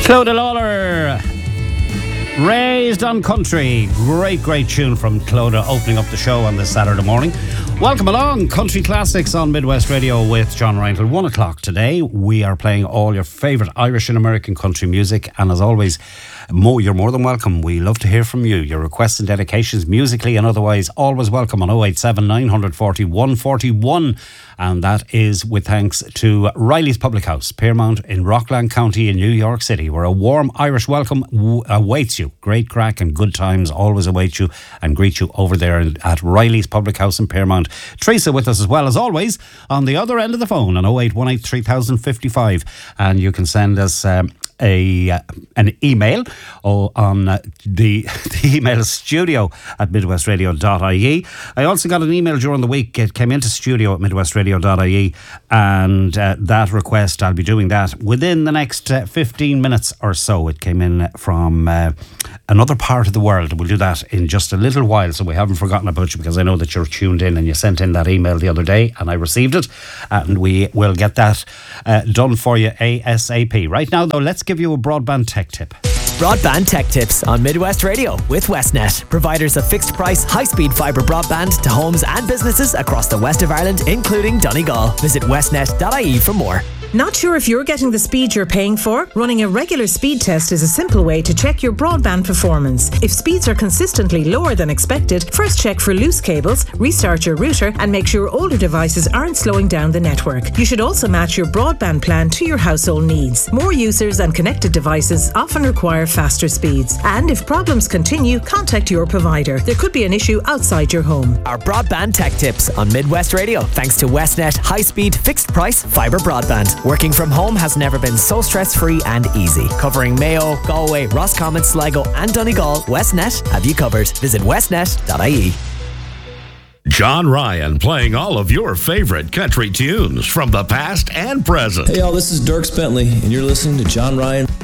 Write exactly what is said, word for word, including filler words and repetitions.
Clodagh Lawler, Raised on Country. Great, great tune from Clodagh, opening up the show on this Saturday morning. Welcome along, Country Classics on Midwest Radio with John Ryan till one o'clock today. We are playing all your favourite Irish and American country music, and as always, Mo, you're more than welcome. We love to hear from you. Your requests and dedications, musically and otherwise, always welcome on oh eight seven, nine four oh, one four one. And that is with thanks to Riley's Public House, Piermount in Rockland County in New York City, where a warm Irish welcome w- awaits you. Great crack and good times always await you and greet you over there at Riley's Public House in Piermount. Teresa with us as well as always on the other end of the phone on oh eight one eight, three thousand fifty-five. And you can send us Um, A uh, an email oh, on uh, the, the email is studio at midwestradio dot I E. I also got an email during the week. It came into studio at midwestradio dot I E, and uh, that request, I'll be doing that within the next uh, fifteen minutes or so. It came in from uh, another part of the world. We'll do that in just a little while, so we haven't forgotten about you, because I know that you're tuned in and you sent in that email the other day and I received it, and we will get that uh, done for you ASAP. Right now though, let's give you a broadband tech tip. Broadband Tech Tips on Midwest Radio with Westnet, providers of fixed price, high-speed fibre broadband to homes and businesses across the west of Ireland, including Donegal. Visit westnet dot I E for more. Not sure if you're getting the speed you're paying for? Running a regular speed test is a simple way to check your broadband performance. If speeds are consistently lower than expected, first check for loose cables, restart your router, and make sure older devices aren't slowing down the network. You should also match your broadband plan to your household needs. More users and connected devices often require faster speeds. And if problems continue, contact your provider. There could be an issue outside your home. Our Broadband Tech Tips on Midwest Radio, thanks to Westnet high-speed, fixed-price fibre broadband. Working from home has never been so stress-free and easy. Covering Mayo, Galway, Roscommon, Sligo and Donegal, Westnet have you covered. Visit westnet dot I E. John Ryan playing all of your favorite country tunes from the past and present. Hey y'all, this is Dierks Bentley and you're listening to John Ryan.